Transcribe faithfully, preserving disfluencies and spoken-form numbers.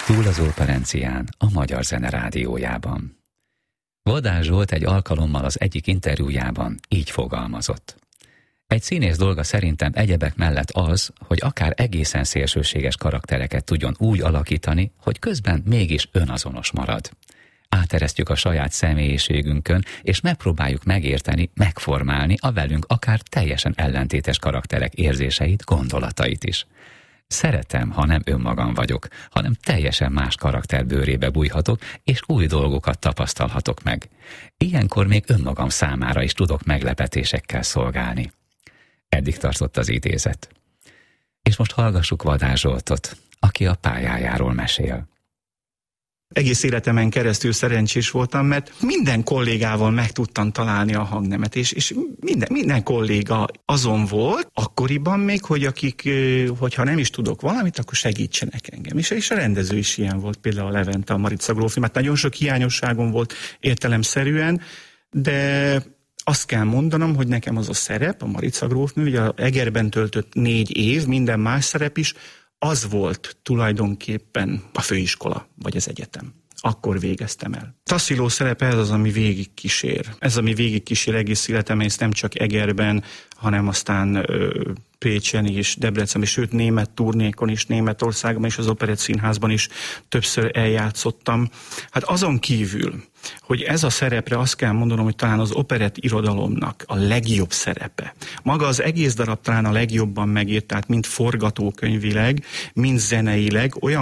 Túl az Operencián, a Magyar Zene Rádiójában. Vodán Zsolt egy alkalommal az egyik interjújában így fogalmazott. Egy színész dolga szerintem egyebek mellett az, hogy akár egészen szélsőséges karaktereket tudjon úgy alakítani, hogy közben mégis önazonos marad. Áteresztjük a saját személyiségünkön, és megpróbáljuk megérteni, megformálni a velünk akár teljesen ellentétes karakterek érzéseit, gondolatait is. Szeretem, ha nem önmagam vagyok, hanem teljesen más karakter bőrébe bújhatok, és új dolgokat tapasztalhatok meg. Ilyenkor még önmagam számára is tudok meglepetésekkel szolgálni. Eddig tartott az idézet. És most hallgassuk Vodán Zsoltot, aki a pályájáról mesél. Egész életemen keresztül szerencsés voltam, mert minden kollégával meg tudtam találni a hangnemet, és, és minden, minden kolléga azon volt, akkoriban még, hogy akik, hogyha nem is tudok valamit, akkor segítsenek engem. És, és a rendező is ilyen volt, például a Levente, a Marica grófnő, mert nagyon sok hiányosságom volt értelemszerűen, de azt kell mondanom, hogy nekem az a szerep, a Marica grófnő, ugye a Egerben töltött négy év, minden más szerep is, az volt tulajdonképpen a főiskola, vagy az egyetem. Akkor végeztem el. Tassziló szerepe ez az, ami végig kísér. Ez, ami végig kísér egész életem, és nem csak Egerben, hanem aztán ö, Pécsen is, Debrecenben, sőt német turnékon is, Németországban és az Operett Színházban is többször eljátszottam. Hát azon kívül, hogy ez a szerepre azt kell mondanom, hogy talán az operett irodalomnak a legjobb szerepe. Maga az egész darab talán a legjobban megírt, tehát mind forgatókönyvileg, mind zeneileg olyan